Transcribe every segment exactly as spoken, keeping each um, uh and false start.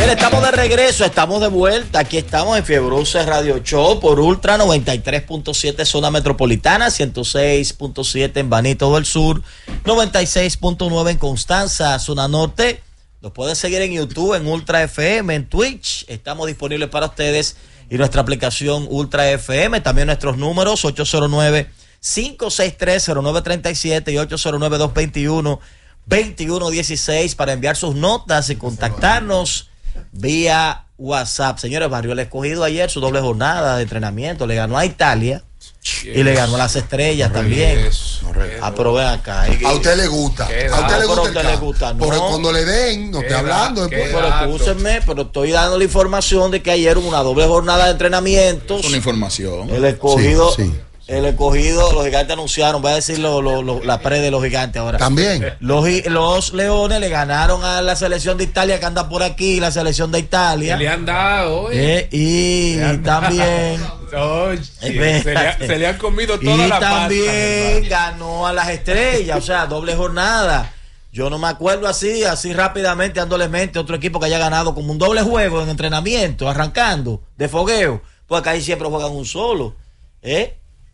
Señores, estamos de regreso, estamos de vuelta. Aquí estamos en Fiebruce Radio Show por Ultra noventa y tres punto siete zona metropolitana, ciento seis punto siete en Banito del Sur, noventa y seis punto nueve en Constanza, zona norte. Nos pueden seguir en YouTube, en Ultra F M, en Twitch. Estamos disponibles para ustedes y nuestra aplicación Ultra F M. También nuestros números ocho cero nueve, cinco seis tres, cero nueve tres siete y ocho cero nueve, dos dos uno, dos uno uno seis para enviar sus notas y contactarnos vía WhatsApp. Señores, Barrio El Escogido ayer su doble jornada de entrenamiento le ganó a Italia y le ganó a las Estrellas también. Ah, pero ven acá. A usted le gusta. A usted le gusta. le gusta. No. Porque cuando le den, no estoy hablando. Pero escúchenme, pero estoy dando la información de que ayer hubo una doble jornada de entrenamientos. Es una información. El Escogido. Sí, sí. El Escogido, los Gigantes anunciaron, voy a decir lo, lo, lo, la pre de los Gigantes ahora. También. Los, los Leones le ganaron a la selección de Italia que anda por aquí, la selección de Italia. Se le han dado, eh, y han también. Oh, sí, se, le, se le han comido toda y la también pasta, ganó a las Estrellas, o sea, doble jornada. Yo no me acuerdo así, así rápidamente, dándole mente, otro equipo que haya ganado como un doble juego en entrenamiento, arrancando, de fogueo. Pues acá ahí siempre juegan un solo. ¿Eh?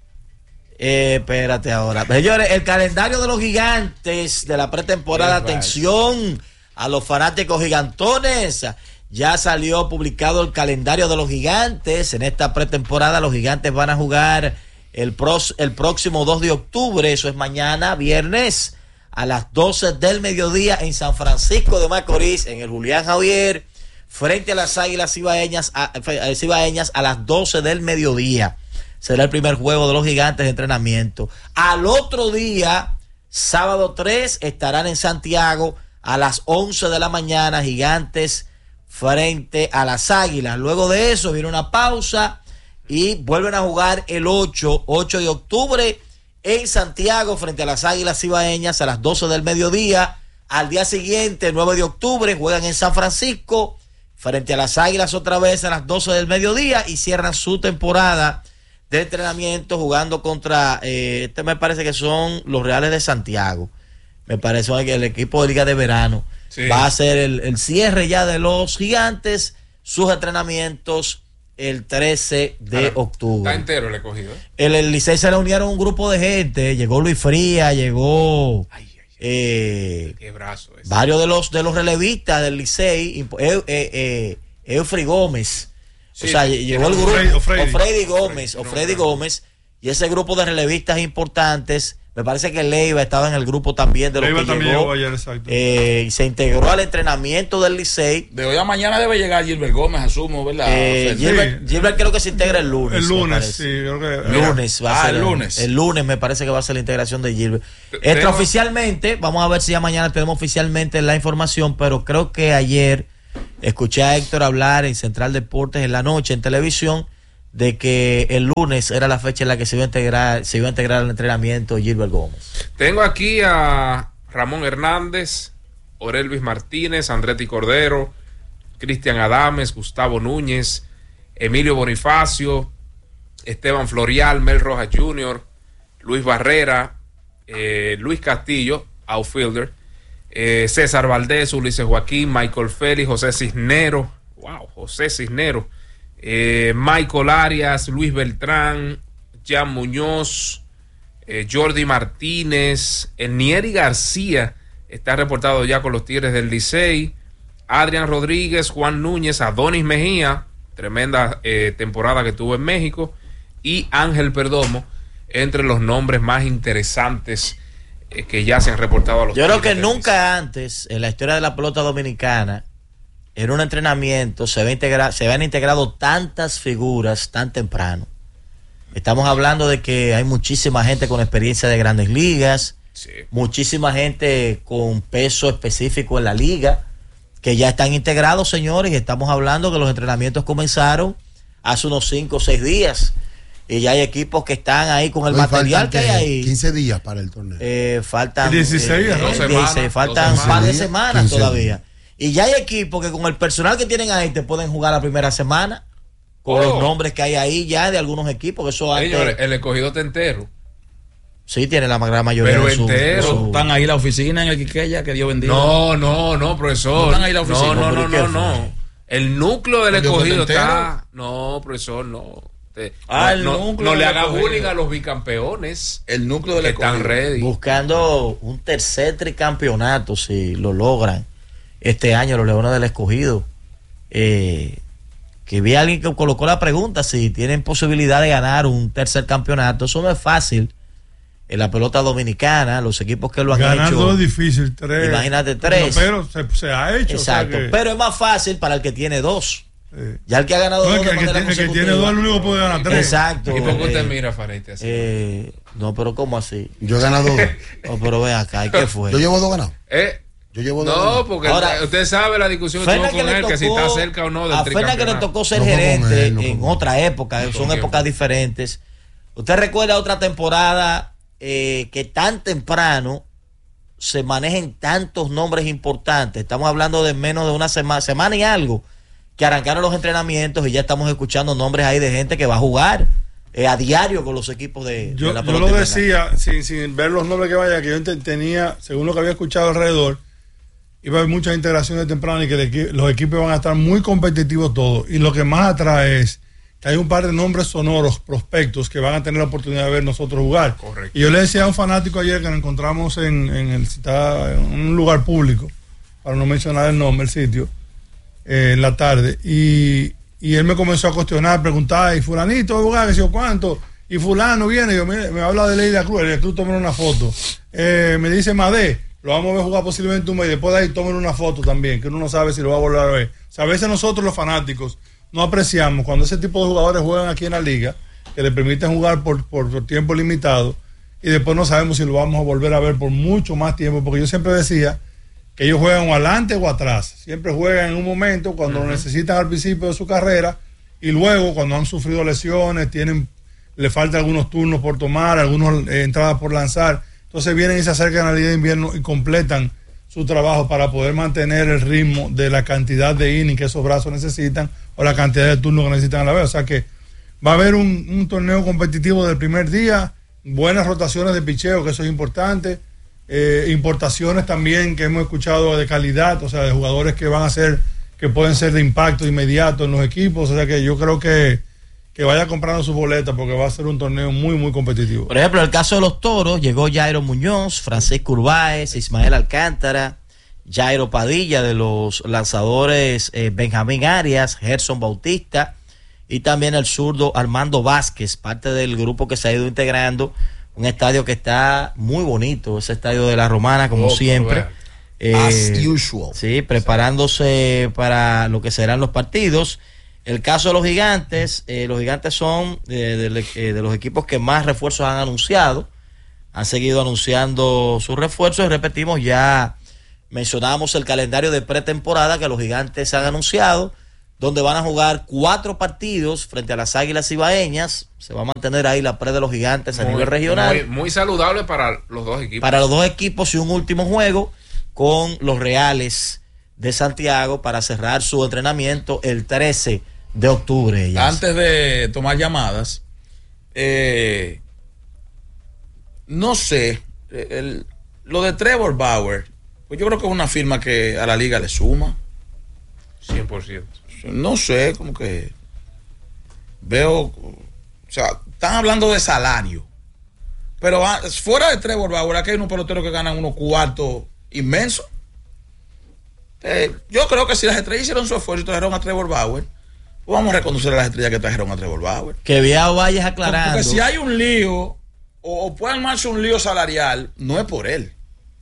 Eh, espérate ahora. Señores, el calendario de los Gigantes de la pretemporada, atención a los fanáticos gigantones. Ya salió publicado el calendario de los Gigantes. En esta pretemporada los Gigantes van a jugar el, pros, el próximo dos de octubre, eso es mañana, viernes, a las doce del mediodía en San Francisco de Macorís, en el Julián Javier, frente a las Águilas Cibaeñas a, a, Cibaeñas a las doce del mediodía. Será el primer juego de los Gigantes de entrenamiento. Al otro día, sábado tres, estarán en Santiago a las once de la mañana, Gigantes frente a las Águilas. Luego de eso viene una pausa y vuelven a jugar el ocho de octubre en Santiago frente a las Águilas Cibaeñas a las doce del mediodía. Al día siguiente, nueve de octubre, juegan en San Francisco frente a las Águilas otra vez a las doce del mediodía y cierran su temporada de entrenamiento jugando contra, eh, este me parece que son los Reales de Santiago. Me parece que el equipo de Liga de Verano sí. va a hacer el, el cierre ya de los Gigantes, sus entrenamientos el trece de octubre. Está entero el Escogido. El, el Licey se reunieron un grupo de gente, llegó Luis Fría, llegó ay, ay, ay. Eh, qué brazo ese. Varios de los de los relevistas del Licey, eh, eh, eh, Eufri Gómez. Sí, o sea, llegó el grupo Ofredi Gómez, Ofredi Gómez, y ese grupo de relevistas importantes. Me parece que Leiva estaba en el grupo también de los Leiva que también llegó, llegó ayer, exacto. Eh, y se integró al entrenamiento del Licey. De hoy a mañana debe llegar Gilbert Gómez, asumo, ¿verdad? Eh, o sea, Gilbert, sí. Gilbert creo que se integra el lunes. El lunes, sí, creo que. Lunes va a ah, ser el lunes. El lunes me parece que va a ser la integración de Gilbert. Extraoficialmente, vamos a ver si ya mañana tenemos oficialmente la información, pero creo que ayer escuché a Héctor hablar en Central Deportes en la noche en televisión de que el lunes era la fecha en la que se iba a integrar, se iba a integrar al entrenamiento Gilbert Gómez. Tengo aquí a Ramón Hernández, Orelvis Martínez, Andretti Cordero, Cristian Adames, Gustavo Núñez, Emilio Bonifacio, Esteban Florial, Mel Rojas junior, Luis Barrera, eh, Luis Castillo, outfielder, eh, César Valdés, Ulises Joaquín, Michael Félix, José Cisnero, wow, José Cisnero, Eh, Michael Arias, Luis Beltrán, Jan Muñoz, eh, Jordi Martínez, Nieri García está reportado ya con los Tigres del Licey, Adrián Rodríguez, Juan Núñez, Adonis Mejía, tremenda eh, temporada que tuvo en México, y Ángel Perdomo, entre los nombres más interesantes eh, que ya se han reportado a los Yo Tigres creo que del nunca Licey. antes en la historia de la pelota dominicana en un entrenamiento se, ve integra- se habían integrado tantas figuras tan temprano. Estamos hablando de que hay muchísima gente con experiencia de grandes ligas, Sí. muchísima gente con peso específico en la liga, que ya están integrados, señores, y estamos hablando que los entrenamientos comenzaron hace unos cinco o seis días, y ya hay equipos que están ahí con el Hoy material que hay ahí. quince días para el torneo. Eh, faltan dieciséis, eh, dos eh, semanas, dice, faltan dos un par de semanas. semanas quince todavía. días. Y ya hay equipos que con el personal que tienen ahí te pueden jugar la primera semana. Con Oh. los nombres que hay ahí ya de algunos equipos. Que eso antes, Señores, el Escogido está entero. sí, tiene la gran mayoría Pero de su, entero. de su- Están ahí la oficina en el Quiqueya, que Dios bendiga. No, no, no, profesor. No están ahí la oficina. No, no, ¿Pero no, qué no, fue? no. El núcleo del escogido está. No, profesor, no. Te, ah, no, no, no le haga bullying a los bicampeones. El núcleo del escogido. Están ready. Buscando un tercer tricampeonato, si lo logran este año, los Leones del Escogido. Eh, que vi a alguien que colocó la pregunta si tienen posibilidad de ganar un tercer campeonato. Eso no es fácil. En la pelota dominicana, los equipos que lo han ganar hecho. Ganar dos es difícil, tres. Imagínate tres. Pero, pero se, se ha hecho. Exacto. O sea que... Pero es más fácil para el que tiene dos. Sí. Ya el que ha ganado no, dos el de que, manera el que tiene dos, el único puede ganar tres. Exacto. ¿Y por qué eh, usted mira, Farete, así? Eh, no, pero ¿cómo así? Yo he ganado dos. Oh, pero ven acá, ¿y qué fue? Yo llevo dos ganados. ¿Eh? Yo llevo no, dos porque ahora, usted sabe la discusión que tuvo con él, tocó, que si está cerca o no del a Fernández que le tocó ser no gerente él, no en otra época, son épocas diferentes. ¿Usted recuerda otra temporada eh, que tan temprano se manejen tantos nombres importantes? Estamos hablando de menos de una semana, semana y algo, que arrancaron los entrenamientos y ya estamos escuchando nombres ahí de gente que va a jugar eh, a diario con los equipos de, yo, de la pelota. Yo lo decía sin, sin ver los nombres que vaya, que yo tenía, según lo que había escuchado alrededor, iba a haber muchas integraciones tempranas y que el, los equipos van a estar muy competitivos todos. Y lo que más atrae es que hay un par de nombres sonoros, prospectos, que van a tener la oportunidad de ver nosotros jugar. Correcto. Y yo le decía a un fanático ayer que nos encontramos en, en, el, en un lugar público, para no mencionar el nombre, el sitio, eh, en la tarde, y, y él me comenzó a cuestionar, preguntar, y fulanito, jugar, que sé yo cuánto, y fulano viene, y yo, me, me habla de Leida Cruz, Leida Cruz, tomen una foto. Eh, me dice Madé, lo vamos a ver jugar posiblemente un mes, y después de ahí tomen una foto también, que uno no sabe si lo va a volver a ver. O sea, a veces nosotros los fanáticos no apreciamos cuando ese tipo de jugadores juegan aquí en la liga, que le permiten jugar por, por, por tiempo limitado, y después no sabemos si lo vamos a volver a ver por mucho más tiempo, porque yo siempre decía que ellos juegan o adelante o atrás, siempre juegan en un momento cuando uh-huh. lo necesitan al principio de su carrera, y luego cuando han sufrido lesiones, tienen, le faltan algunos turnos por tomar, algunas eh, entradas por lanzar. Entonces vienen y se acercan a la Liga de Invierno y completan su trabajo para poder mantener el ritmo de la cantidad de innings que esos brazos necesitan o la cantidad de turnos que necesitan a la vez. O sea que va a haber un, un torneo competitivo del primer día, buenas rotaciones de picheo, que eso es importante, eh, importaciones también que hemos escuchado de calidad, o sea, de jugadores que van a ser, que pueden ser de impacto inmediato en los equipos. O sea que yo creo que que vaya comprando sus boletas porque va a ser un torneo muy, muy competitivo. Por ejemplo, en el caso de los Toros, llegó Jairo Muñoz, Francisco Urbáez, Ismael Alcántara, Jairo Padilla de los lanzadores eh, Benjamín Arias, Gerson Bautista y también el zurdo Armando Vázquez, parte del grupo que se ha ido integrando. Un estadio que está muy bonito, ese estadio de la Romana, como oh, siempre. Eh, As usual. Sí, preparándose para lo que serán los partidos. El caso de los Gigantes, eh, los Gigantes son eh, de, eh, de los equipos que más refuerzos han anunciado, han seguido anunciando sus refuerzos y repetimos, ya mencionamos el calendario de pretemporada que los Gigantes han anunciado, donde van a jugar cuatro partidos frente a las Águilas Ibaeñas. Se va a mantener ahí la pre de los Gigantes a muy, nivel regional. Muy, muy saludable para los dos equipos. Para los dos equipos y un último juego con los Reales de Santiago para cerrar su entrenamiento el trece de octubre. Ya Antes de tomar llamadas, eh, no sé, el, lo de Trevor Bauer, pues yo creo que es una firma que a la liga le suma. cien por ciento. No sé, como que veo, o sea, están hablando de salario, pero fuera de Trevor Bauer, aquí hay unos peloteros que ganan unos cuartos inmensos. Eh, yo creo que si las estrellas hicieron su esfuerzo y trajeron a Trevor Bauer, pues vamos a reconocer a las estrellas que trajeron a Trevor Bauer. Que Viao vayas aclarando. Porque si hay un lío, o, o puede armarse un lío salarial, no es por él.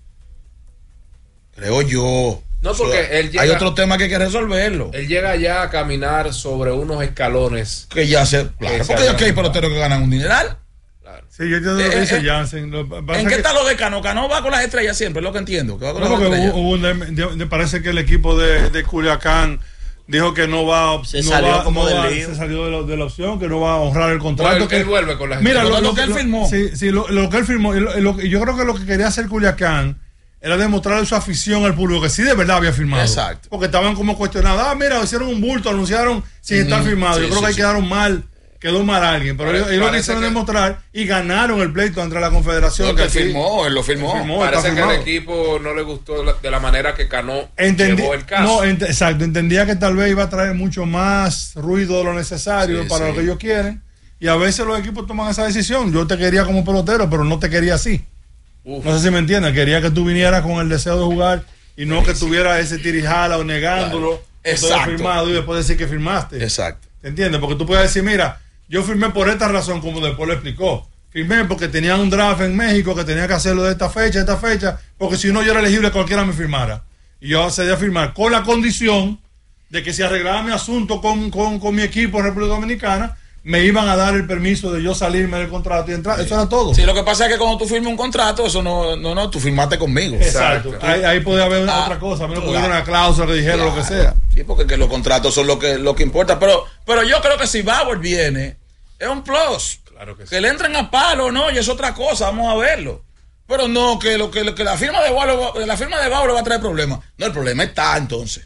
Creo yo. No, porque o sea, él llega, hay otro tema que hay que resolverlo. Él llega ya a caminar sobre unos escalones. Que ya se. Claro, que porque se hay peloteros que ganan un dineral. Claro. Sí, yo entiendo lo que dice Jansen. Lo, ¿En qué que... está lo de Cano? Cano va con las estrellas siempre, es lo que entiendo. Que va con no, las estrellas. Hubo, hubo, me parece que el equipo de, de Culiacán dijo que no va. Se no salió va, como no del va, lío. Se salió de la, de la opción, que no va a honrar el contrato. Bueno, que él vuelve con las Mira, estrellas. lo, Lo, lo, lo que él lo, firmó. Sí, sí lo, lo que él firmó. Lo, lo, yo creo que lo que quería hacer Culiacán era demostrarle su afición al público, que sí de verdad había firmado. Exacto. Porque estaban como cuestionados. Ah, mira, hicieron un bulto, anunciaron sin mm, estar firmado. Sí, yo creo sí, que ahí sí. quedaron mal quedó mal alguien, pero ellos, ellos lo quisieron demostrar y ganaron el pleito entre la Confederación. No, que, que firmó, él lo firmó. firmó Parece que al equipo no le gustó de la manera que Cano Entendí, llevó el caso. No, ent exacto, entendía que tal vez iba a traer mucho más ruido de lo necesario sí, para sí. lo que ellos quieren, y a veces los equipos toman esa decisión. Yo te quería como pelotero, pero no te quería así. Uf. No sé si me entiendes, quería que tú vinieras con el deseo de jugar y no Buenísimo. que tuvieras ese tirijala o negándolo, claro. firmado y después decir que firmaste. Exacto. ¿Te entiendes? Porque tú puedes decir, mira, yo firmé por esta razón, como después lo explicó. Firmé porque tenía un draft en México que tenía que hacerlo de esta fecha, esta fecha, porque si no yo era elegible, cualquiera me firmara. Y yo accedí a firmar con la condición de que si arreglaba mi asunto con, con, con mi equipo en República Dominicana, me iban a dar el permiso de yo salirme del contrato y entrar. Sí. Eso era todo. Sí, lo que pasa es que cuando tú firmas un contrato, eso no, no, no, tú firmaste conmigo. Exacto. Exacto. Ahí, ahí podía haber ah, otra cosa, a menos que hubiera una cláusula que dijera claro. lo que sea. Sí, porque que los contratos son lo que, lo que importa. Pero, pero yo creo que si Bauer viene, es un plus. Claro que sí. Que le entren a palo, no, y es otra cosa, vamos a verlo. Pero no, que lo que, que la firma de Bauer, la firma de Bauer va a traer problemas. No, el problema está entonces.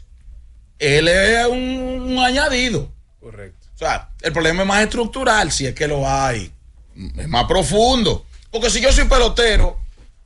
Él es un, un añadido. Correcto. O sea, el problema es más estructural, si es que lo hay. Es más profundo. Porque si yo soy pelotero,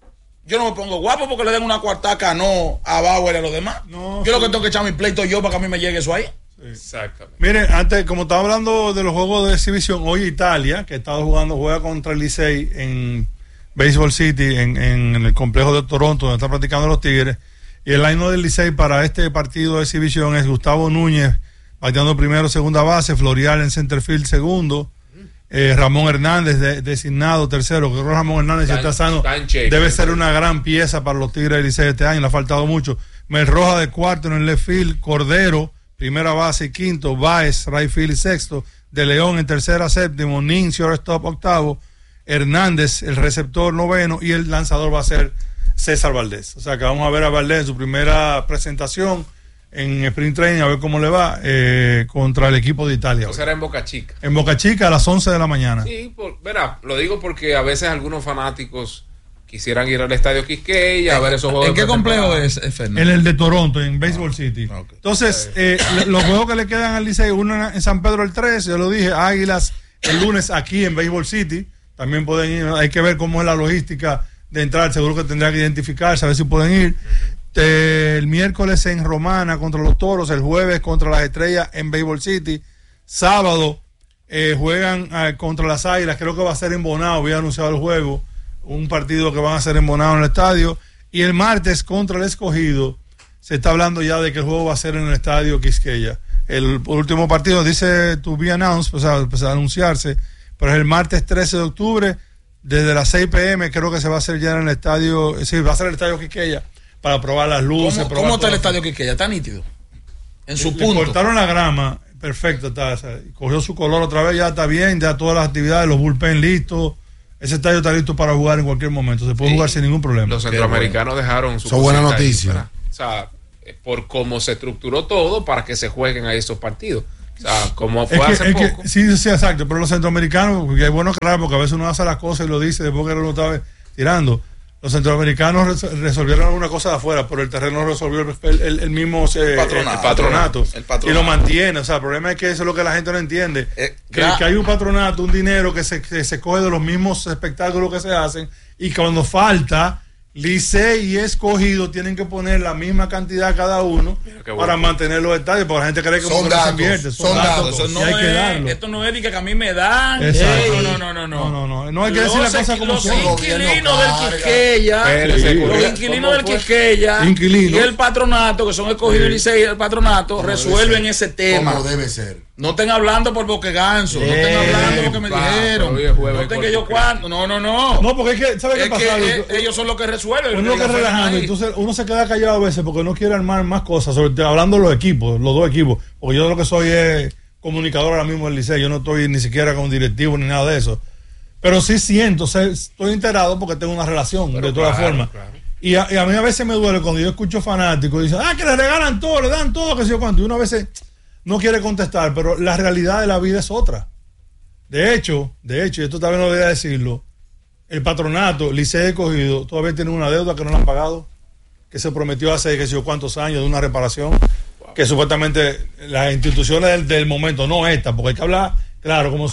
yo no me pongo guapo porque le den una cuartaca no a Bauer y a los demás. No, yo sí. lo que tengo que echar mi pleito yo para que a mí me llegue eso ahí. Sí. Exactamente. Miren, antes, como estaba hablando de los juegos de exhibición, hoy Italia, que estaba jugando, juega contra el Licey en Baseball City, en, en el complejo de Toronto, donde están practicando los Tigres. Y el line del Licey para este partido de exhibición es Gustavo Núñez, bateando primero, segunda base, Florial en centerfield segundo, eh, Ramón Hernández de, designado tercero. Creo que Ramón Hernández, si está sano, debe ser una gran pieza para los Tigres del Licey este año, le ha faltado mucho. Mel Roja de cuarto en el left field, Cordero, primera base y quinto, Báez, right field y sexto, De León en tercera, séptimo, Nin, shortstop octavo, Hernández, el receptor noveno, y el lanzador va a ser César Valdés. O sea que vamos a ver a Valdés en su primera presentación en Sprint Training, a ver cómo le va eh, contra el equipo de Italia. O será en Boca Chica. En Boca Chica a las once de la mañana. Sí, por, verá, lo digo porque a veces algunos fanáticos quisieran ir al estadio Quisqueya a ver esos juegos. ¿En qué complejo es, Fernando? En el de Toronto, en Baseball City. Okay. Entonces, eh, los juegos que le quedan al Licey, uno en San Pedro el trece, yo lo dije, Águilas el lunes aquí en Baseball City. También pueden ir, hay que ver cómo es la logística de entrar, seguro que tendrá que identificarse, a ver si pueden ir. Eh, el miércoles en Romana contra los Toros, el jueves contra las Estrellas en Baseball City, sábado eh, juegan eh, contra las Águilas, creo que va a ser en Bonao, había anunciado el juego, un partido que van a hacer en Bonao en el estadio, y el martes contra el Escogido, se está hablando ya de que el juego va a ser en el estadio Quisqueya. El último partido dice to be announced, o sea, pues a anunciarse, pero es el martes trece de octubre, desde las seis pe eme, creo que se va a hacer ya en el estadio, sí, va a ser el estadio Quisqueya, para probar las luces. ¿Cómo, probar ¿cómo está el estadio Quisqueya? ¿Está nítido? En su le, punto. Le cortaron la grama, perfecto, está, o sea, cogió su color otra vez, ya está bien, ya todas las actividades, los bullpen listos. Ese estadio está listo para jugar en cualquier momento, se puede sí. jugar sin ningún problema. Los centroamericanos bueno. dejaron su... Son buenas noticias. O sea, por cómo se estructuró todo para que se jueguen ahí estos partidos. O sea, como fue es que, hace es poco. Que, sí, sí, exacto, pero los centroamericanos, porque es bueno aclarar, porque a veces uno hace las cosas y lo dice después que lo está tirando. Los centroamericanos resolvieron alguna cosa de afuera, pero el terreno resolvió el, el, el mismo eh, patronato, el, patronato, el patronato y lo mantiene. O sea, el problema es que eso es lo que la gente no entiende. Eh, que, que hay un patronato, un dinero que se, que se coge de los mismos espectáculos que se hacen, y cuando falta, Licey y Escogido tienen que poner la misma cantidad cada uno para bueno. mantener los estadios, porque la gente cree que son datos, se invierte. Son, son datos, datos. Eso no hay es, que darlo. Esto no es de que a mí me dan. Exacto. No, no, no, no, no. No, no, no. No hay que decir las cosas como los son. Los inquilinos del Quisqueya, los inquilinos del Quisqueya y el patronato, que son Escogido y Licey, el patronato, resuelven ese tema. Como debe ser. No estén hablando por boque ganso, no estén hablando porque me dijeron, no estén que yo cuando, no, no, no. No, porque es que, ¿sabes qué pasa? Que ellos son los que resuelven. Uno que relajando, entonces uno se queda callado a veces porque no quiere armar más cosas, sobre, hablando de los equipos, los dos equipos, porque yo lo que soy es comunicador ahora mismo del Licey, yo no estoy ni siquiera con directivo ni nada de eso. Pero sí siento, estoy enterado porque tengo una relación, pero de todas claro, formas. Claro. Y, a, y a mí a veces me duele cuando yo escucho fanáticos y dicen, ah, que le regalan todo, le dan todo, que sé yo cuánto. Y uno a veces no quiere contestar, pero la realidad de la vida es otra. De hecho, de hecho, y esto también no debería decirlo, el patronato, Licey Escogido, todavía tiene una deuda que no le han pagado, que se prometió hace que sé yo cuántos años de una reparación, wow. que supuestamente las instituciones del, del momento, no esta, porque hay que hablar claro cómo son,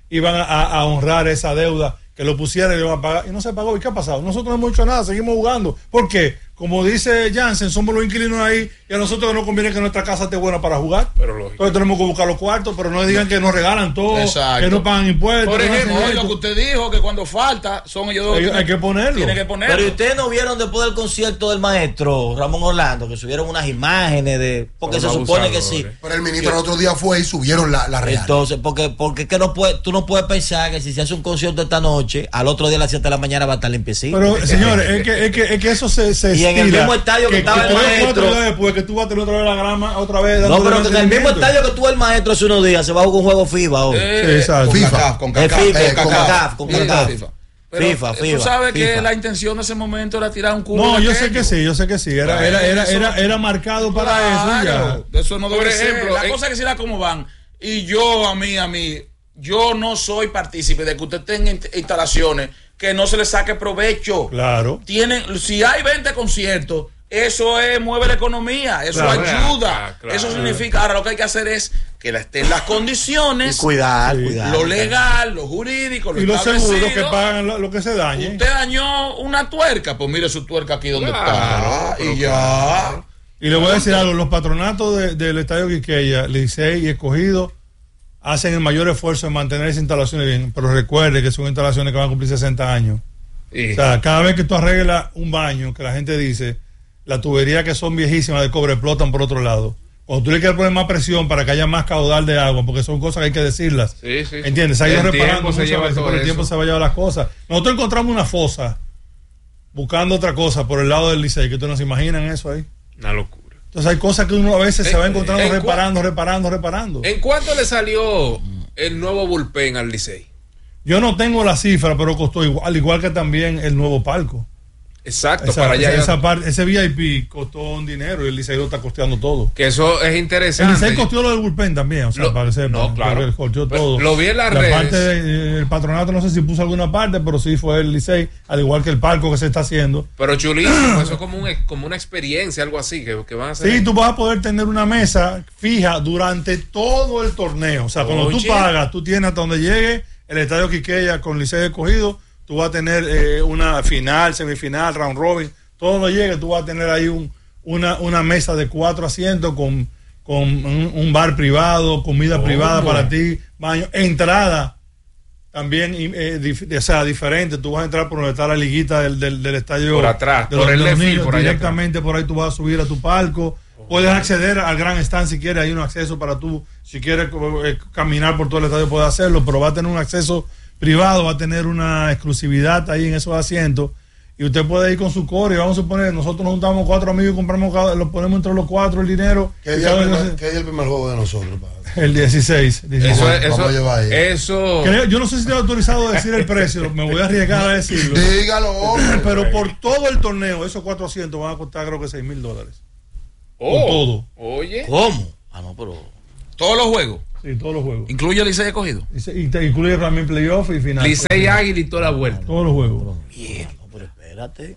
iban a, a honrar esa deuda, que lo pusieran y lo iban a pagar, y no se pagó. ¿Y qué ha pasado? Nosotros no hemos hecho nada, seguimos jugando. ¿Por qué? Como dice Jansen, somos los inquilinos ahí y a nosotros nos conviene que nuestra casa esté buena para jugar. Pero lógico. Entonces tenemos que buscar los cuartos, pero no digan que nos regalan todo, Exacto. que no pagan impuestos. Por que no ejemplo, hacen lo esto. que usted dijo, que cuando falta, son ellos dos. Hay, hay que ponerlo. Tiene que ponerlo. Pero ustedes no vieron después del concierto del maestro Ramón Orlando, que subieron unas imágenes de. Porque Son se supone que abusadores. sí. Pero el ministro el otro día fue y subieron la, la real. Entonces, porque, porque es que no puede, tú no puedes pensar que si se hace un concierto esta noche, al otro día a las siete de la mañana va a estar limpiecito. Pero, señores, es que, es que, es que eso se, se Y en el estira, mismo estadio que estaba el tres, maestro. cuatro días después que tú vas a tener otra vez la grama, otra vez. No, dándole pero que en el mismo mantenimiento. estadio que tuvo el maestro hace unos días se va a jugar un juego FIBA hoy. Eh, Sí, exacto. con FIFA. CACAF, con Es CACAF, FIFA, eh, con CACAF, con FIFA, CACAF. FIFA. Pero FIFA, tú FIFA, sabes que FIFA. la intención de ese momento era tirar un cubo. No, de yo sé aquello. que sí, yo sé que sí. Era, era, era, era, era marcado para eso. y ya. Claro, de eso no Por debe ejemplo, ser. La en- cosa es que si la como van. Y yo, a mí, a mí, yo no soy partícipe de que usted tenga int- instalaciones que no se le saque provecho. Claro. Tienen, si hay veinte conciertos, eso es, mueve la economía, eso Claro. ayuda. Ah, claro. Eso significa, ahora lo que hay que hacer es que la- estén las Y condiciones, cuidar, Sí. cuidar. lo legal, lo jurídico, lo Y los establecido. seguros que pagan lo, lo que se dañe. Usted dañó una tuerca, pues mire su tuerca aquí donde Claro, está. pero Y ya. claro. Y le voy a decir algo, los patronatos de- del Estadio Quiqueya, Licey y Escogido hacen el mayor esfuerzo en mantener esas instalaciones bien, pero recuerde que son instalaciones que van a cumplir sesenta años. Y- O sea, cada vez que tú arreglas un baño, que la gente dice, las tuberías que son viejísimas de cobre explotan por otro lado. Cuando tú le quieres poner más presión para que haya más caudal de agua, porque son cosas que hay que decirlas. Sí, sí. ¿Entiendes? Se ha ido El reparando tiempo se muchas lleva veces, todo pero el tiempo eso. se va a llevar las cosas. Nosotros encontramos una fosa buscando otra cosa por el lado del Licey, que ustedes no se imaginan eso ahí. Una locura. Entonces hay cosas que uno a veces se Eh, va encontrando eh, reparando, reparando, reparando. ¿En cuánto le salió el nuevo bullpen al Licey? Yo no tengo la cifra, pero costó igual, al igual que también el nuevo palco. Exacto, Esa- para allá. esa- esa parte- ese V I P costó un dinero y el Licey lo está costeando todo. Que eso es El interesante. Licey costeó lo del bullpen también, o sea, Lo- para que sepan, no, claro. porque costeó Pero todo. lo vi en las La redes. parte del patronato no sé si puso alguna parte, pero sí fue el Licey, al igual que el palco que se está haciendo. Pero chulísimo, eso es como, un, como una experiencia, algo así, que, que van a hacer. Sí, tú vas a poder tener una mesa fija durante todo el torneo. O sea, cuando tú Oye. pagas, tú tienes hasta donde llegue el Estadio Quiqueya con Licey Escogido, tú vas a tener eh, una final, semifinal, round robin, todo donde llegue, tú vas a tener ahí un, una, una mesa de cuatro asientos con, con un, un bar privado, comida ¿Cómo? privada para ti, baño, entrada también, eh, dif- o sea, diferente. Tú vas a entrar por donde está la liguita del, del, del estadio. Por atrás, de por los- el de los left field, niños, por allá directamente por ahí tú vas a subir a tu palco. Puedes acceder al gran stand si quieres, hay un acceso para tú, si quieres eh, caminar por todo el estadio puedes hacerlo, pero va a tener un acceso privado, va a tener una exclusividad ahí en esos asientos y usted puede ir con su core. Vamos a suponer, nosotros nos juntamos cuatro amigos y compramos, cada- lo ponemos entre los cuatro el dinero. ¿Qué y día, cada el uno primer, se- ¿Qué día el primer juego de nosotros? padre? el dieciséis. dieciséis. Eso, Vamos- es- vamos a llevar eso, ahí. eso Creo- yo no sé si estoy autorizado a decir el precio, me voy a arriesgar a decirlo. Dígalo, hombre. Pero por todo el torneo, esos cuatrocientos van a costar creo que seis mil dólares. oh, todo. Oye, ¿Cómo? Ah, no, pero. Todos los juegos. Sí, todos los juegos. Incluye el Licey Escogido. Y, se- y te incluye también playoff y final. Licey Águila y toda la vuelta. Todos los juegos. Bien, no, pero espérate.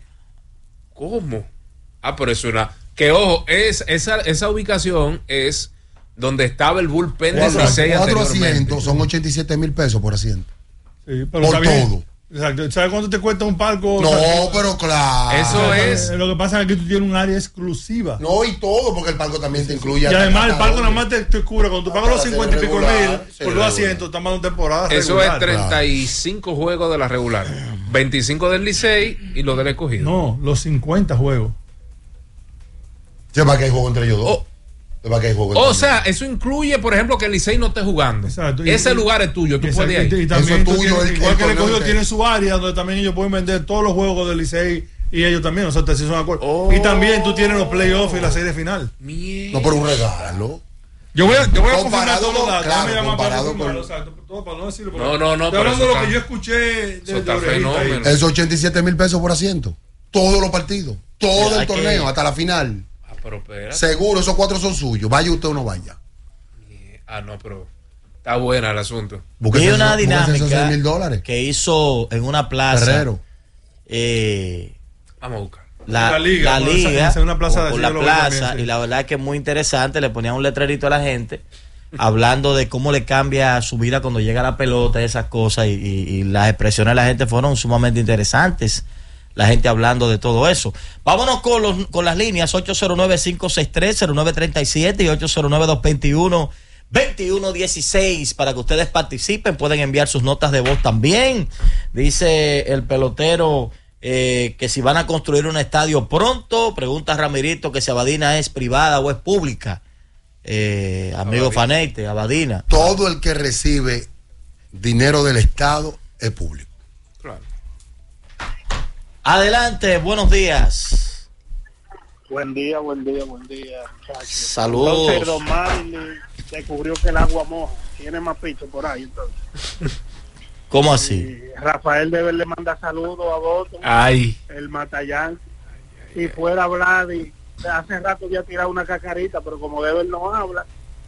¿Cómo? Ah, pero eso una. Que ojo, es, esa, esa ubicación es donde estaba el bullpen del Cuatro, Licey cuatro anteriormente. asientos son ochenta y siete mil pesos por asiento. Sí, pero Por está bien. todo. Exacto. ¿Sabes cuánto te cuesta un palco? No, O sea, pero claro. Eso es. eh, Lo que pasa es que aquí tú tienes un área exclusiva. No, y todo, porque el palco también te incluye. Y hasta- además el hasta palco doble. nada más te, te cubre. Cuando tú pagas Hasta los la cincuenta y pico regular, mil sí, por dos regular. asientos, estamos en temporada Eso regular. es treinta y cinco juegos de la regular. veinticinco del Licey y los del escogido. No, los cincuenta juegos. Sí, para que hay juego entre ellos dos. Oh. Sí, para que hay juego entre O ellos sea, eso incluye, por ejemplo, que el Licey no esté jugando. Exacto. Y- Ese y- lugar es tuyo, tú Exacto, puedes ir. y, y también Eso tú es tuyo, tienes- el- igual el que el torneo escogido entero. tiene su área donde también ellos pueden vender todos los juegos del Licey y ellos también, o sea, te son acuerdo. Oh. Y también tú tienes los playoffs y la serie final. Mierda. No, por un regalo. Yo voy a, yo voy a confirmar Comparado todos los con- datos. claro, déjame llamar para comparado confirmarlo, con- exacto, todo para no decirlo. pero- No, no, no, Estoy pero hablando de eso lo que está- yo escuché de, eso de está orejita ahí. fenómeno. Es ochenta y siete mil pesos por asiento. Todos los partidos. Todo Mira, el torneo, que- hasta la final. Ah, pero espera. Seguro, esos cuatro son suyos. Vaya usted o no vaya. Ah, no, pero está buena el asunto. Búsquese Vi una esos- búsquese esos dinámica seis mil dólares. que hizo en una plaza. Ferrero. eh, Vamos a buscar. la, La liga, la por esa- liga en una plaza por, de por así la yo lo vi plaza también, sí. y la verdad es que es muy interesante, le ponían un letrerito a la gente hablando de cómo le cambia su vida cuando llega la pelota y esas cosas, y, y, y las expresiones de la gente fueron sumamente interesantes. La gente hablando de todo eso. Vámonos con los con las líneas ocho cero nueve, cinco seis tres, cero nueve tres siete y ocho cero nueve, dos dos uno, dos uno uno seis para que ustedes participen. Pueden enviar sus notas de voz también. Dice el pelotero eh, que si van a construir un estadio pronto. Pregunta Ramirito que si Abadina es privada o es pública. Eh, amigo Abadina. Faneite, Abadina. Todo el que recibe dinero del Estado es público. Claro. Adelante, buenos días. Buen día, buen día, buen día, muchachos. Saludos. Entonces, Don Marley descubrió que el agua moja. Tiene más picho por ahí, entonces. ¿Cómo así? Y Rafael debe le mandar saludos a Boto, Ay. el Matallán. Si fuera Vladi, hace rato ya tirado una cacarita, pero como Deber no habla.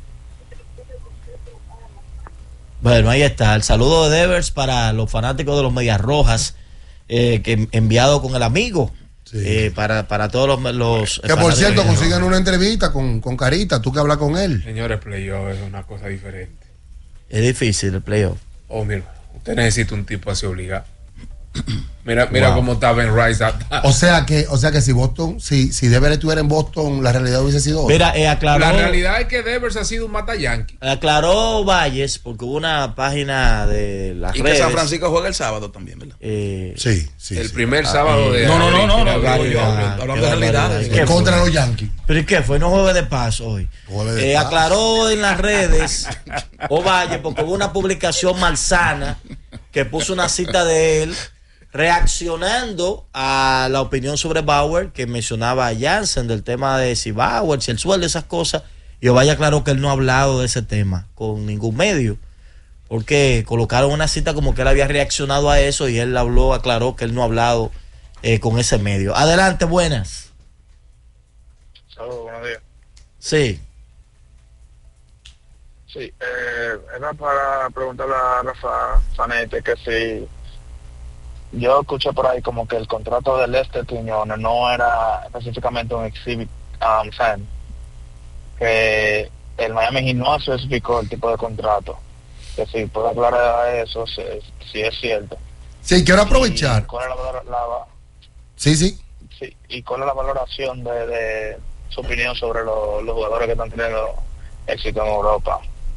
Bueno, ahí está. El saludo de Devers para los fanáticos de los Medias Rojas. Eh, que enviado con el amigo sí. eh, para, para todos los, los que por cierto consigan una entrevista con, con Carita, tú que hablas con él. Señores, playoff es una cosa diferente. Es difícil el playoff. Oh, mira, usted necesita un tipo así obligado. Mira, mira wow. cómo está Ben Rice. O sea que, o sea que si Boston, si, si Devers estuviera en Boston, la realidad hubiese sido otra. Mira, eh, aclaró, la realidad es que Devers ha sido un mata yankee. Aclaró Valles, porque hubo una página de las y redes. Y que San Francisco juega el sábado también, ¿verdad? Eh, sí, sí. El sí. primer ah, sábado eh, de. No, no, no, no, no, hablando de realidad. Contra los Yankees. ¿Pero y qué fue? No juegue de paz hoy. De eh, paz. Aclaró en las redes Ovalle, porque hubo una publicación malsana que puso una cita de él reaccionando a la opinión sobre Bauer que mencionaba a Jansen del tema de si Bauer, si el sueldo, esas cosas. Y Ovalle aclaró que él no ha hablado de ese tema con ningún medio, porque colocaron una cita como que él había reaccionado a eso y él habló, aclaró que él no ha hablado eh, con ese medio. Adelante, buenas. Saludos, buenos días. Sí. Sí, eh, era para preguntarle a Rafa Fanete que si yo escuché por ahí como que el contrato de Lester Quiñones no era específicamente un exhibit um, fan, que el Miami Heat no especificó el tipo de contrato, que si puede aclarar eso, si, si es cierto. Sí, quiero aprovechar. ¿Y cuál es la, la, sí, sí. sí, ¿y cuál es la valoración de, de su opinión sobre lo, los jugadores que están teniendo éxito en Europa?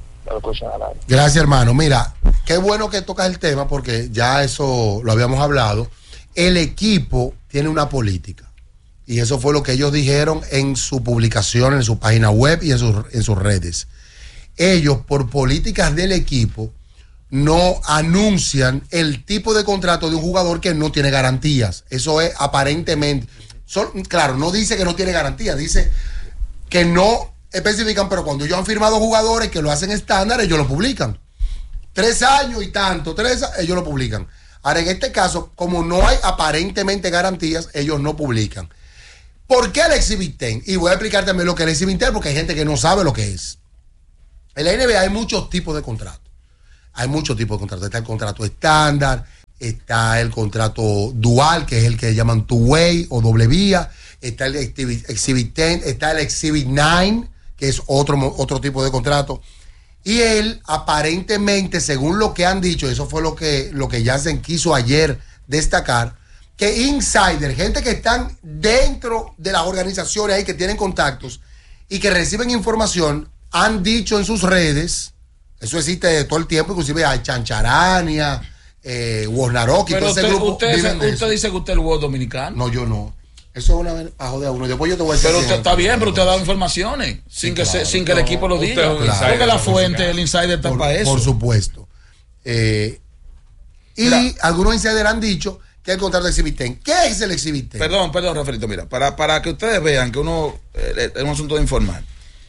Gracias, hermano. Mira, qué bueno que tocas el tema porque ya eso lo habíamos hablado. El equipo tiene una política y eso fue lo que ellos dijeron en su publicación, en su página web y en sus, en sus redes. Ellos, por políticas del equipo, no anuncian el tipo de contrato de un jugador que no tiene garantías. Eso es aparentemente. Son, claro, no dice que no tiene garantías, dice que no especifican, pero cuando ellos han firmado jugadores que lo hacen estándar, ellos lo publican. Tres años y tanto, tres años, ellos lo publican. Ahora, en este caso, como no hay aparentemente garantías, ellos no publican. ¿Por qué el Exhibit diez? Y voy a explicar también lo que es el Exhibit diez, porque hay gente que no sabe lo que es. En la N B A hay muchos tipos de contratos. Hay muchos tipos de contratos. Está el contrato estándar, está el contrato dual, que es el que llaman two-way o doble vía, está el Exhibit diez, está el Exhibit nueve, que es otro, otro tipo de contrato. Y él, aparentemente, según lo que han dicho, eso fue lo que, lo que Jansen quiso ayer destacar, que insider, gente que están dentro de las organizaciones ahí, que tienen contactos y que reciben información, han dicho en sus redes, eso existe todo el tiempo, inclusive hay Chancharania, eh, Wojnarowski, todo ese usted, grupo. Usted, usted, usted dice que usted es el jugador dominicano. No, yo no. Eso es una vez a joder a uno. Después yo te voy a decir. Pero usted está bien, pero usted ha dado informaciones sin, sí, que, claro, se, sin que el equipo lo diga. Claro. Porque la fuente, el insider está por, para eso. Por supuesto. Eh, y mira, algunos insiders han dicho que el contrato de Exhibit diez. ¿Qué es el Exhibit diez? Perdón, perdón, Rafaelito. Mira, para, para que ustedes vean que uno eh, es un asunto de informar.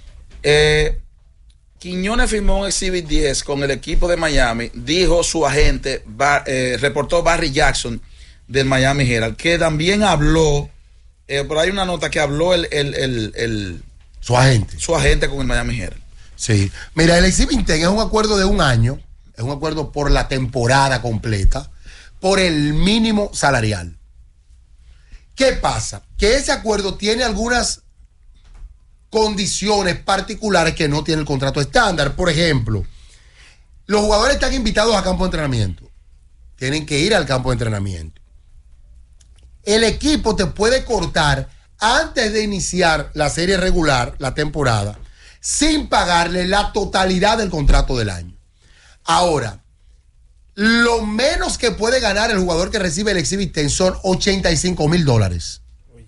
Eh, Quiñones firmó un Exhibit diez con el equipo de Miami. Dijo su agente, Bar, eh, reportó Barry Jackson del Miami Herald, que también habló. Eh, por ahí una nota que habló el, el, el, el su agente su agente con el Miami Herald. Sí, mira, el Exhibit diez es un acuerdo de un año, es un acuerdo por la temporada completa, por el mínimo salarial. ¿Qué pasa? Que ese acuerdo tiene algunas condiciones particulares que no tiene el contrato estándar. Por ejemplo, los jugadores están invitados a campo de entrenamiento. Tienen que ir al campo de entrenamiento. El equipo te puede cortar antes de iniciar la serie regular, la temporada, sin pagarle la totalidad del contrato del año. Ahora, lo menos que puede ganar el jugador que recibe el Exhibit diez son ochenta y cinco mil dólares.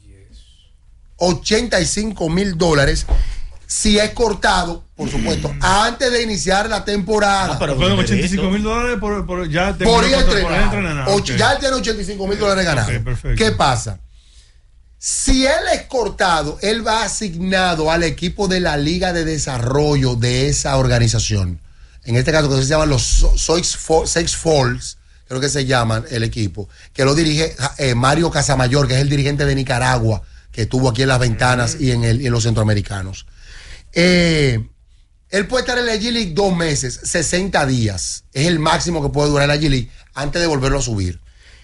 ochenta y cinco mil dólares si es cortado, por supuesto, antes de iniciar la temporada. Ah, pero fueron ochenta y cinco mil dólares por, por ya por ir a entrenar. entrenar. Okay. Ya él tiene ochenta y cinco mil dólares ganados. Okay, ¿qué pasa? Si él es cortado, él va asignado al equipo de la Liga de Desarrollo de esa organización. En este caso, que se llaman los Six Falls, creo que se llaman el equipo, que lo dirige eh, Mario Casamayor, que es el dirigente de Nicaragua, que estuvo aquí en Las Ventanas y en, el, y en los centroamericanos. Eh, él puede estar en la G-League dos meses, sesenta días. Es el máximo que puede durar la G-League antes de volverlo a subir.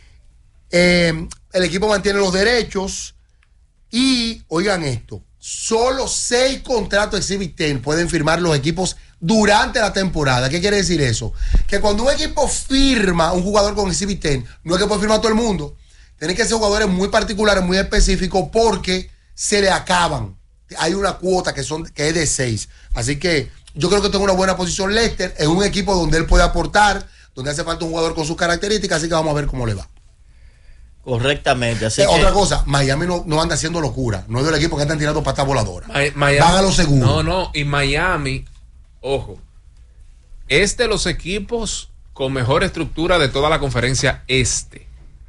Eh, el equipo mantiene los derechos y, oigan esto, solo seis contratos Exhibit diez pueden firmar los equipos durante la temporada. ¿Qué quiere decir eso? Que cuando un equipo firma un jugador con Exhibit diez, no es que puede firmar todo el mundo. Tienen que ser jugadores muy particulares, muy específicos, porque se le acaban. Hay una cuota que son que es de seis. Así que yo creo que tengo una buena posición Lester. Es un equipo donde él puede aportar, donde hace falta un jugador con sus características, así que vamos a ver cómo le va. Correctamente. Así eh, que... Otra cosa, Miami no, no anda haciendo locura. No es del equipo que andan tirando patas voladoras. Miami, van a lo seguro. No, no. Y Miami, ojo, es de los equipos con mejor estructura de toda la conferencia este.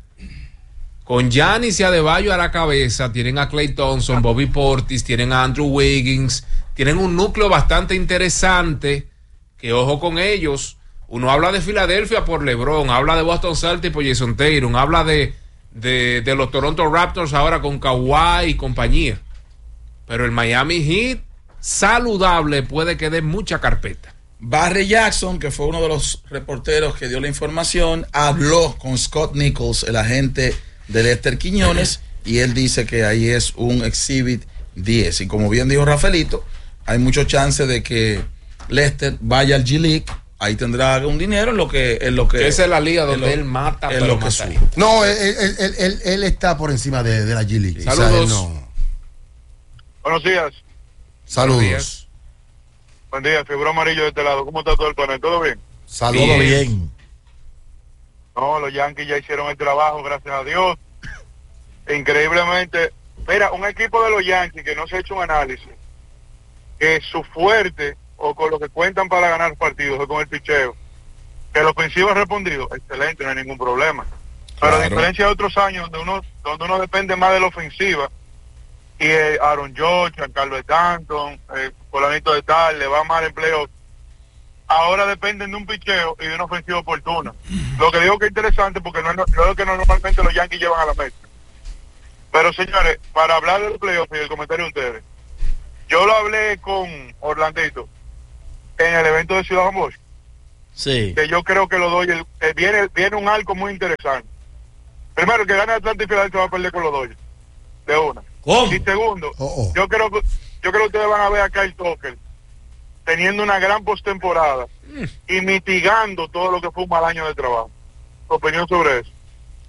Con Giannis y Adebayo a la cabeza, tienen a Klay Thompson, Bobby Portis, tienen a Andrew Wiggins, tienen un núcleo bastante interesante, que ojo con ellos. Uno habla de Filadelfia por LeBron, habla de Boston Celtics por Jason Tatum, habla de, de, de los Toronto Raptors ahora con Kawhi y compañía. Pero el Miami Heat, saludable, puede que dé mucha carpeta. Barry Jackson, que fue uno de los reporteros que dio la información, habló con Scott Nichols, el agente de Lester Quiñones, y él dice que ahí es un Exhibit diez. Y como bien dijo Rafaelito, hay muchos chances de que Lester vaya al G-League. Ahí tendrá un dinero en lo que... En lo que esa es la liga donde lo, él mata, en pero lo que mata. No, él, él, él, él, él está por encima de, de la G-League. Saludos. O sea, no. Buenos días. Saludos. Buenos días. Buen día, figura amarillo de este lado. ¿Cómo está todo el panel? ¿Todo bien? Saludos. Todo bien. No, los Yankees ya hicieron el trabajo, gracias a Dios. Increíblemente, mira, un equipo de los Yankees que no se ha hecho un análisis, que su fuerte, o con lo que cuentan para ganar partidos, es con el picheo, que el ofensivo ha respondido, excelente, no hay ningún problema. Pero Claro. a diferencia de otros años donde uno donde uno depende más de la ofensiva, y eh, Aaron George, Carlos Stanton, eh, Polanito de tal, le va mal en playoff, ahora dependen de un picheo y de una ofensiva oportuna. Lo que digo que es interesante porque no es, no es lo que normalmente los Yankees llevan a la mesa. Pero señores, para hablar del playoff y del comentario de ustedes, yo lo hablé con Orlandito en el evento de Ciudad Juan Bosch, Sí. que yo creo que lo doy, el, eh, viene viene un arco muy interesante. Primero, el que gane Atlanta y Filadelfia va a perder con los Dodgers, de una. ¿Cómo? Y segundo, Oh, oh. yo creo que yo creo que ustedes van a ver a Kyle Tucker teniendo una gran postemporada mm. y mitigando todo lo que fue un mal año de trabajo. ¿Tu opinión sobre eso?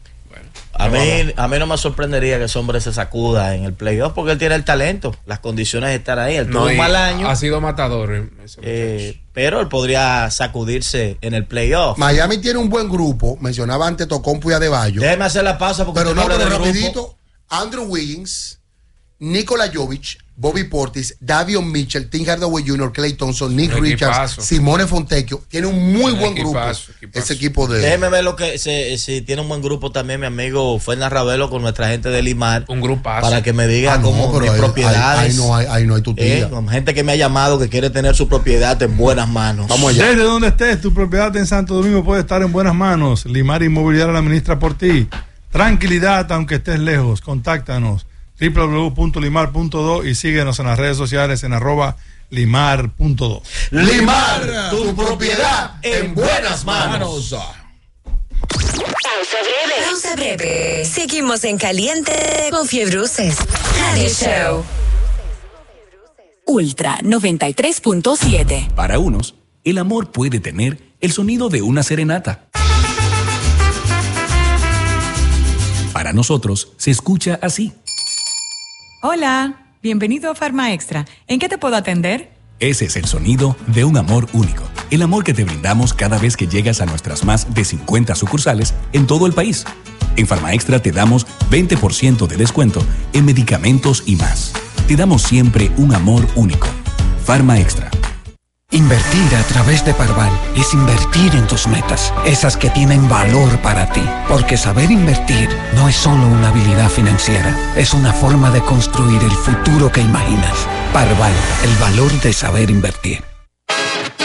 A mí, a mí no me sorprendería que ese hombre se sacuda en el playoff porque él tiene el talento, las condiciones están ahí. Él tuvo No, un y mal año, ha sido matador ese eh, muchacho. pero él podría sacudirse en el playoff. Miami tiene un buen grupo. Mencionaba antes Tocompo y Adebayo. Déjeme hacer la pausa porque Pero usted no, habla pero del grupo. rapidito, Andrew Wiggins, Nikola Jovic, Bobby Portis, Davion Mitchell, Tim Hardaway junior, Klay Thompson, Nick Un Richards, equipazo. Simone Fontecchio. Tiene un muy Un buen equipazo, grupo. equipazo. Ese equipo de... Déjeme ver lo que se, si tiene un buen grupo también mi amigo Fernan Ravelo con nuestra gente de Limar. Un grupazo. Para que me diga Ah, no, cómo pero mis ahí- propiedades. ahí- ahí no hay- ahí no hay tutilla. eh, con gente que me ha llamado que quiere tener su propiedad en buenas manos. Vamos allá. Desde donde estés, tu propiedad en Santo Domingo puede estar en buenas manos. Limar Inmobiliaria la administra por ti. Tranquilidad, aunque estés lejos. Contáctanos doble u doble u doble u punto limar punto do y síguenos en las redes sociales en arroba limar punto do. Limar, tu propiedad en buenas manos. Pausa breve. Pausa breve. Seguimos en caliente con Fiebruces. Radio Show. Ultra noventa y tres punto siete. Para unos, el amor puede tener el sonido de una serenata. Para nosotros, se escucha así. Hola, bienvenido a Farma Extra. ¿En qué te puedo atender? Ese es el sonido de un amor único. El amor que te brindamos cada vez que llegas a nuestras más de cincuenta sucursales en todo el país. En Farma Extra te damos veinte por ciento de descuento en medicamentos y más. Te damos siempre un amor único. Farma Extra. Invertir a través de Parval es invertir en tus metas, esas que tienen valor para ti. Porque saber invertir no es solo una habilidad financiera, es una forma de construir el futuro que imaginas. Parval, el valor de saber invertir.